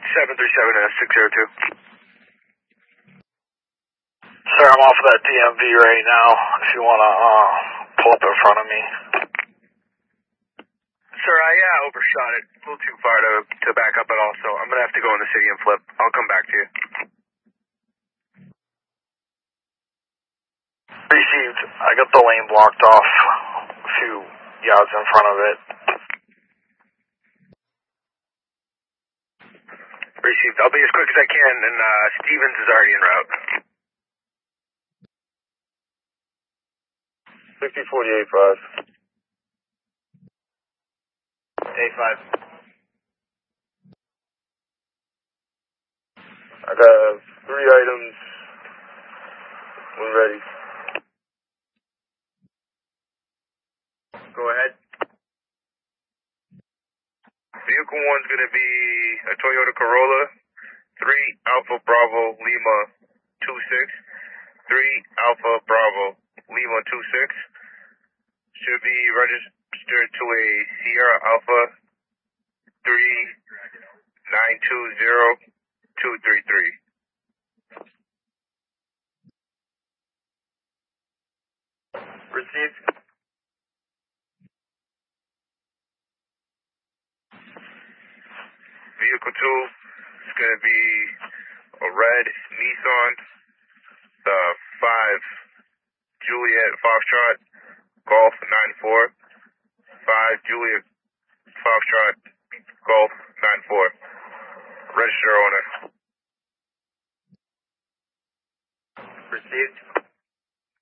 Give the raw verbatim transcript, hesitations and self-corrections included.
seven three seven six zero two. Sir, I'm off of that D M V right now, if you want to uh, pull up in front of me. Sir, I uh, overshot it. A little too far to, to back up at all, so I'm going to have to go in the city and flip. I'll come back to you. Received. I got the lane blocked off a few yards in front of it. Received. I'll be as quick as I can, and uh, Stevens is already en route. sixty forty-eight five. A five. I got three items when ready. Go ahead. Vehicle one's going to be a Toyota Corolla, three Alpha Bravo Lima two six, three Alpha Bravo Lima two six. Should be registered to a Sierra Alpha three nine two zero two three three. Received. Vehicle two is going to be a red Nissan, the five Juliet Foxtrot Golf nine four, five Juliet Foxtrot Golf nine four. Register owner. Received.